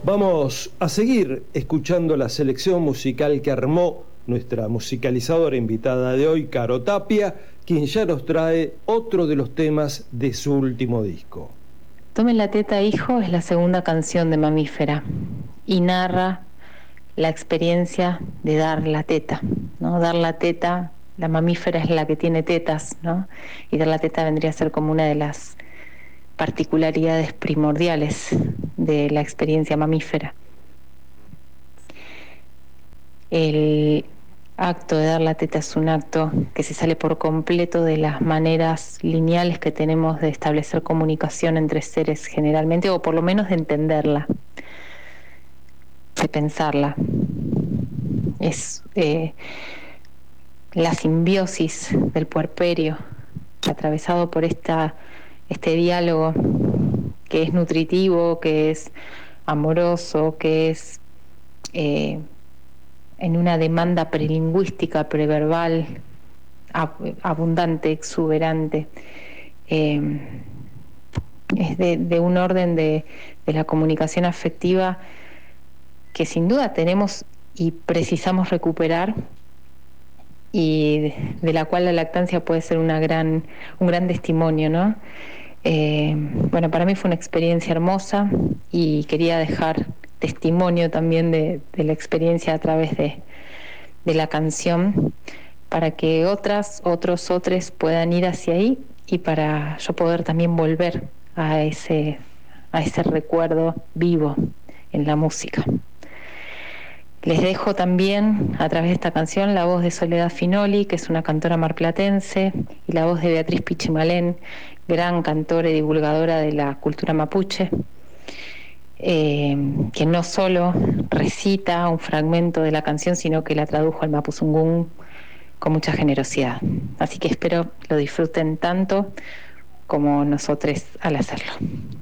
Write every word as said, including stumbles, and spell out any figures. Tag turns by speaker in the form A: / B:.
A: Vamos a seguir escuchando la selección musical que armó nuestra musicalizadora invitada de hoy, Caro Tapia, quien ya nos trae otro de los temas de su último disco.
B: Tome la teta, hijo es la segunda canción de Mamífera y narra la experiencia de dar la teta, ¿no? Dar la teta, la mamífera es la que tiene tetas, ¿no? Y dar la teta vendría a ser como una de las particularidades primordiales de la experiencia mamífera. El acto de dar la teta es un acto que se sale por completo de las maneras lineales que tenemos de establecer comunicación entre seres generalmente, o por lo menos de entenderla, de pensarla. Es eh, la simbiosis del puerperio, atravesado por esta, este diálogo que es nutritivo, que es amoroso, que es eh, en una demanda prelingüística, preverbal, ab- abundante, exuberante. Eh, es de, de un orden de, de la comunicación afectiva que sin duda tenemos y precisamos recuperar, y de, de la cual la lactancia puede ser una gran, un gran testimonio, ¿no? Eh, bueno, para mí fue una experiencia hermosa y quería dejar testimonio también de, de la experiencia a través de, de la canción, para que otras, otros, otros puedan ir hacia ahí y para yo poder también volver a ese, a ese recuerdo vivo en la música. Les dejo también a través de esta canción la voz de Soledad Finoli, que es una cantora marplatense, y la voz de Beatriz Pichimalén, gran cantora y divulgadora de la cultura mapuche, eh, que no solo recita un fragmento de la canción, sino que la tradujo al mapuzungún con mucha generosidad. Así que espero lo disfruten tanto como nosotros al hacerlo.